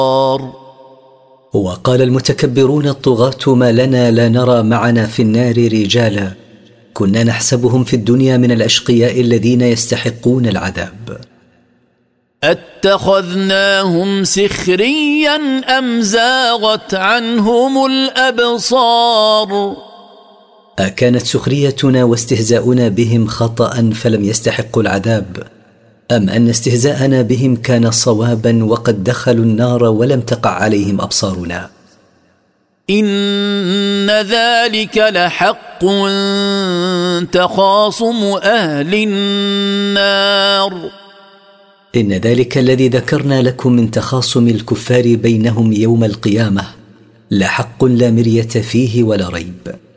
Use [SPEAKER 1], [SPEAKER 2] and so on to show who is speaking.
[SPEAKER 1] وقال المتكبرون الطغاة: ما لنا لا نرى معنا في النار رجالا كنا نحسبهم في الدنيا من الأشقياء الذين يستحقون العذاب.
[SPEAKER 2] أتخذناهم سخريا أم زاغت عنهم الأبصار.
[SPEAKER 1] أكانت سخريتنا واستهزاؤنا بهم خطأ فلم يستحقوا العذاب، أم أن استهزاءنا بهم كان صوابا وقد دخلوا النار ولم تقع عليهم أبصارنا؟
[SPEAKER 2] إن ذلك لحق تخاصم أهل النار.
[SPEAKER 1] إن ذلك الذي ذكرنا لكم من تخاصم الكفار بينهم يوم القيامة لحق لا مرية فيه ولا ريب.